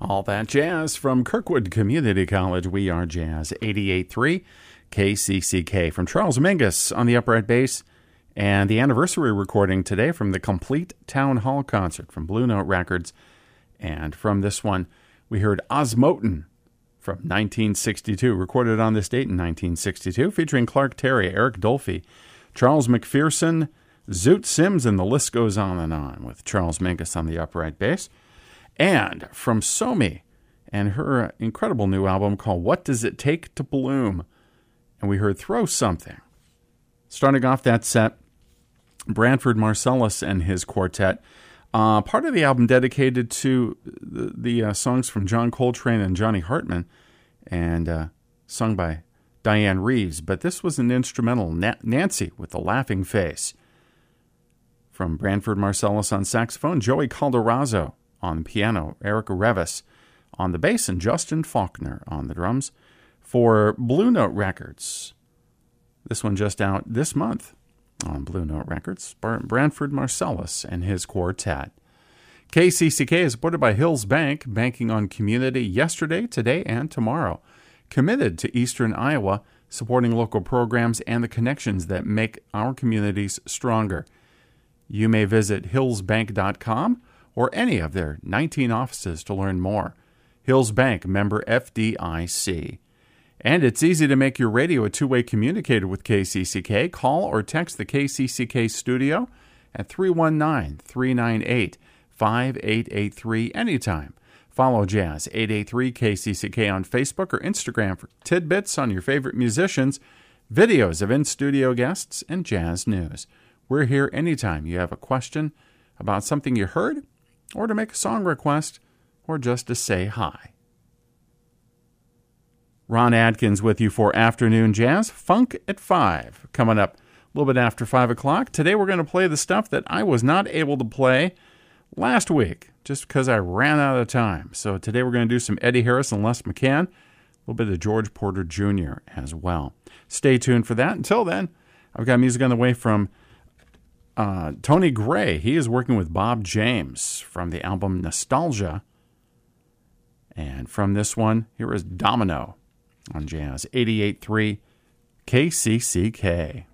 All that jazz from Kirkwood Community College. We are Jazz 88.3 KCCK. From Charles Mingus on the upright bass, and the anniversary recording today from the Complete Town Hall concert from Blue Note Records. And from this one, we heard Osmoten from 1962, recorded on this date in 1962, featuring Clark Terry, Eric Dolphy, Charles McPherson, Zoot Sims, and the list goes on with Charles Mingus on the upright bass. And from Somi and her incredible new album called What Does It Take to Bloom? And we heard Throw Something. Starting off that set, Branford Marsalis and his quartet. Part of the album dedicated to the songs from John Coltrane and Johnny Hartman, and sung by Diane Reeves. But this was an instrumental, Nancy with the Laughing Face. From Branford Marsalis on saxophone, Joey Calderazzo on the piano, Eric Revis on the bass, and Justin Faulkner on the drums. For Blue Note Records, this one just out this month on Blue Note Records, Branford Marsalis and his quartet. KCCK is supported by Hills Bank, banking on community yesterday, today, and tomorrow. Committed to Eastern Iowa, supporting local programs and the connections that make our communities stronger. You may visit hillsbank.com or any of their 19 offices to learn more. Hills Bank, member FDIC. And it's easy to make your radio a two-way communicator with KCCK. Call or text the KCCK studio at 319-398-5883 anytime. Follow Jazz 883 KCCK on Facebook or Instagram for tidbits on your favorite musicians, videos of in-studio guests, and jazz news. We're here anytime you have a question about something you heard, or to make a song request, or just to say hi. Ron Adkins with you for Afternoon Jazz. Funk at 5, coming up a little bit after 5 o'clock. Today we're going to play the stuff that I was not able to play last week, just because I ran out of time. So today we're going to do some Eddie Harris and Les McCann, a little bit of George Porter Jr. as well. Stay tuned for that. Until then, I've got music on the way from Tony Gray. He is working with Bob James from the album Nostalgia. And from this one, here is Domino on Jazz 88.3 KCCK.